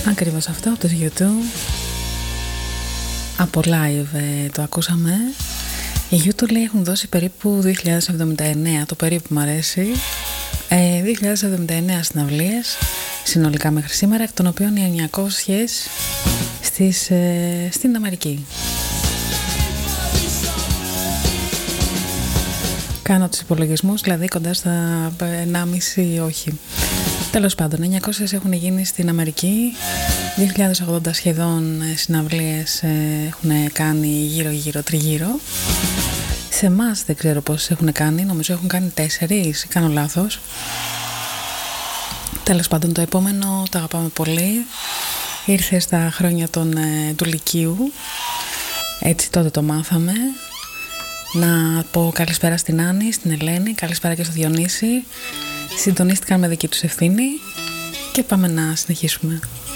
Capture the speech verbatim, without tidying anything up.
Ακριβώς αυτό από το YouTube. Από live ε, το ακούσαμε. Οι YouTube λέει έχουν δώσει περίπου δύο χιλιάδες εβδομήντα εννέα, το περίπου μου αρέσει, ε, δύο χιλιάδες εβδομήντα εννέα συναυλίες συνολικά μέχρι σήμερα, εκ των οποίων οι εννιακόσιες στις, ε, στην Αμερική. Κάνω τους υπολογισμούς, δηλαδή κοντά στα ενάμιση, όχι. Τέλος πάντων, εννιακόσιες έχουν γίνει στην Αμερική, δύο χιλιάδες ογδόντα σχεδόν συναυλίες έχουν κάνει γύρω-γύρω, τριγύρω. Σε εμάς δεν ξέρω πόσες έχουν κάνει, νομίζω έχουν κάνει τέσσερις, κάνω λάθος. Τέλος πάντων, το επόμενο το αγαπάμε πολύ. Ήρθε στα χρόνια των, του Λυκείου, έτσι τότε το μάθαμε. Να πω καλησπέρα στην Άννη, στην Ελένη, καλησπέρα και στο Διονύση. Συντονίστηκαν με δική τους ευθύνη και πάμε να συνεχίσουμε.